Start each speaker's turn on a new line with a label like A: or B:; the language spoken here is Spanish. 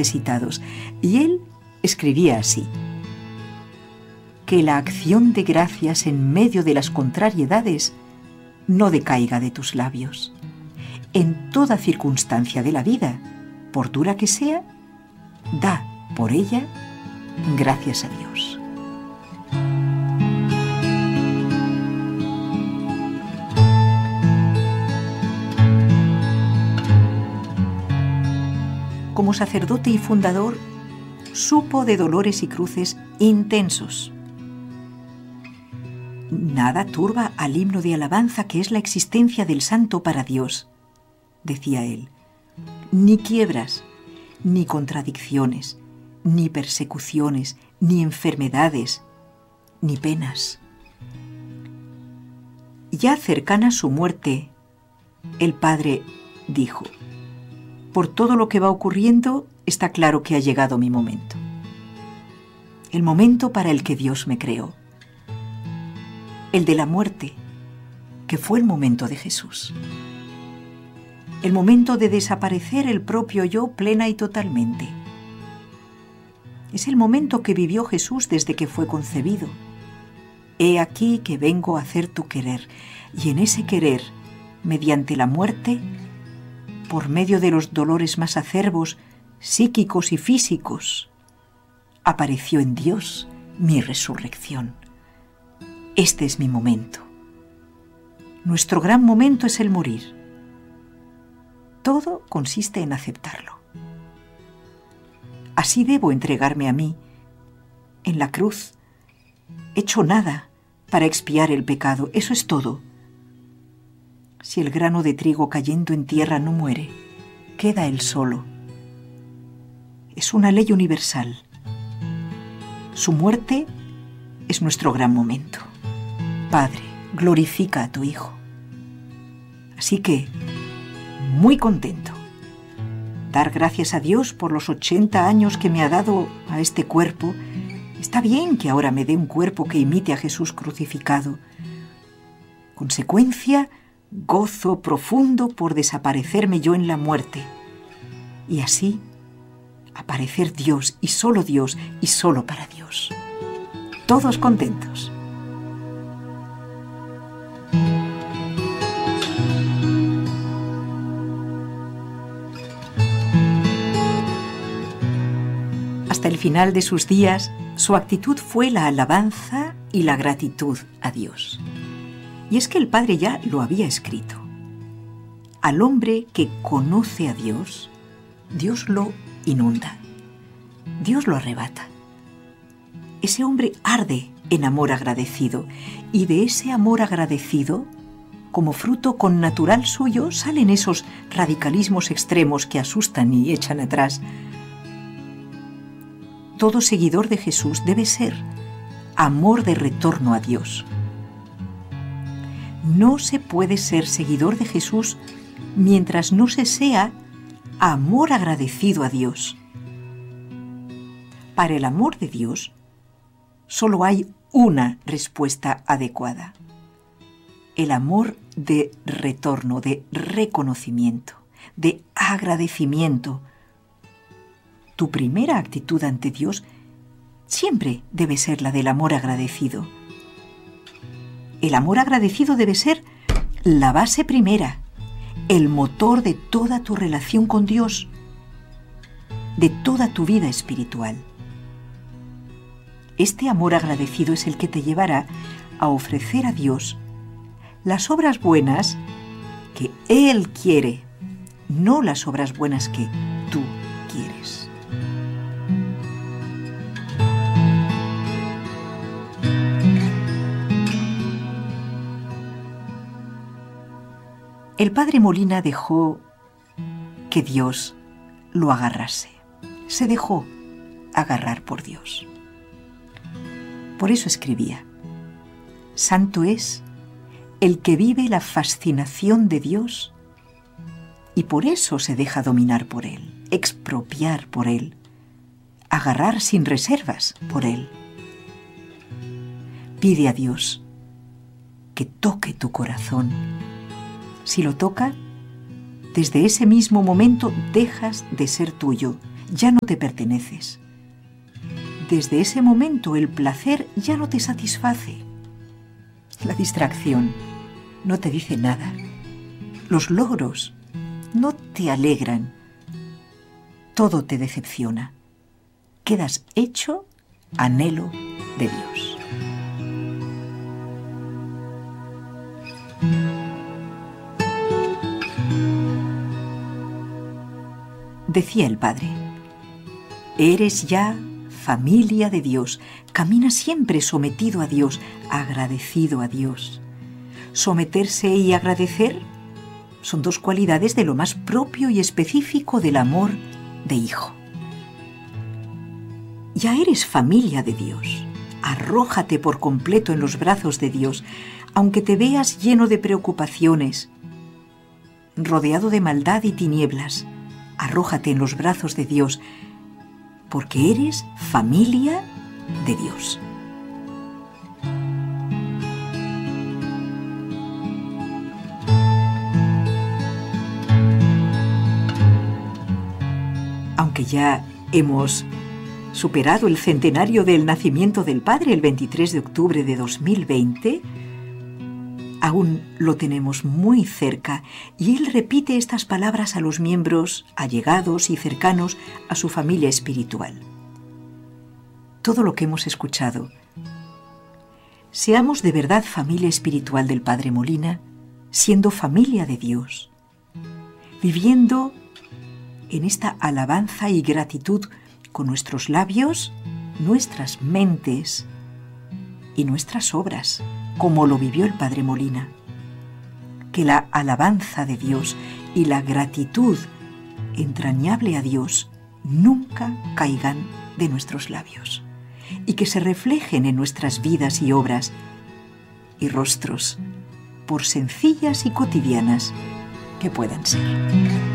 A: necesitados. Y él escribía así: que la acción de gracias en medio de las contrariedades no decaiga de tus labios. En toda circunstancia de la vida, por dura que sea, da por ella gracias a Dios. Como sacerdote y fundador, supo de dolores y cruces intensos. Nada turba al himno de alabanza que es la existencia del santo para Dios, decía él. Ni quiebras, ni contradicciones, ni persecuciones, ni enfermedades, ni penas. Ya cercana a su muerte, el padre dijo: por todo lo que va ocurriendo, está claro que ha llegado mi momento. El momento para el que Dios me creó. El de la muerte, que fue el momento de Jesús. El momento de desaparecer el propio yo plena y totalmente. Es el momento que vivió Jesús desde que fue concebido. He aquí que vengo a hacer tu querer, y en ese querer, mediante la muerte, por medio de los dolores más acerbos, psíquicos y físicos, apareció en Dios mi resurrección. Este es mi momento. Nuestro gran momento es el morir. Todo consiste en aceptarlo. Así debo entregarme a mí, en la cruz, hecho nada para expiar el pecado. Eso es todo. Si el grano de trigo cayendo en tierra no muere, queda él solo. Es una ley universal. Su muerte es nuestro gran momento. Padre, glorifica a tu Hijo. Así que, muy contento. Dar gracias a Dios por los 80 años que me ha dado a este cuerpo. Está bien que ahora me dé un cuerpo que imite a Jesús crucificado. Consecuencia, gozo profundo por desaparecerme yo en la muerte. Y así, aparecer Dios y solo para Dios. Todos contentos. Hasta el final de sus días, su actitud fue la alabanza y la gratitud a Dios. Y es que el Padre ya lo había escrito. Al hombre que conoce a Dios, Dios lo inunda. Dios lo arrebata. Ese hombre arde en amor agradecido, y de ese amor agradecido, como fruto connatural suyo, salen esos radicalismos extremos que asustan y echan atrás. Todo seguidor de Jesús debe ser amor de retorno a Dios. No se puede ser seguidor de Jesús mientras no se sea amor agradecido a Dios. Para el amor de Dios, solo hay una respuesta adecuada: el amor de retorno, de reconocimiento, de agradecimiento. Tu primera actitud ante Dios siempre debe ser la del amor agradecido. El amor agradecido debe ser la base primera, el motor de toda tu relación con Dios, de toda tu vida espiritual. Este amor agradecido es el que te llevará a ofrecer a Dios las obras buenas que Él quiere, no las obras buenas que tú quieres. El padre Molina dejó que Dios lo agarrase. Se dejó agarrar por Dios. Por eso escribía: santo es el que vive la fascinación de Dios y por eso se deja dominar por Él, expropiar por Él, agarrar sin reservas por Él. Pide a Dios que toque tu corazón. Si lo toca, desde ese mismo momento dejas de ser tuyo ya no te perteneces. Desde ese momento el placer ya no te satisface. La distracción no te dice nada. Los logros no te alegran. Todo te decepciona. Quedas hecho anhelo de Dios. Decía el Padre: eres ya familia de Dios, camina siempre sometido a Dios, agradecido a Dios. Someterse y agradecer son dos cualidades de lo más propio y específico del amor de hijo. Ya eres familia de Dios. Arrójate por completo en los brazos de Dios, aunque te veas lleno de preocupaciones, rodeado de maldad y tinieblas. Arrójate en los brazos de Dios, porque eres familia de Dios. Aunque ya hemos superado el centenario del nacimiento del Padre, el 23 de octubre de 2020, aún lo tenemos muy cerca y Él repite estas palabras a los miembros allegados y cercanos a su familia espiritual. Todo lo que hemos escuchado, seamos de verdad familia espiritual del Padre Molina, siendo familia de Dios, viviendo en esta alabanza y gratitud con nuestros labios, nuestras mentes y nuestras obras, como lo vivió el Padre Molina. Que la alabanza de Dios y la gratitud entrañable a Dios nunca caigan de nuestros labios y que se reflejen en nuestras vidas y obras y rostros, por sencillas y cotidianas que puedan ser.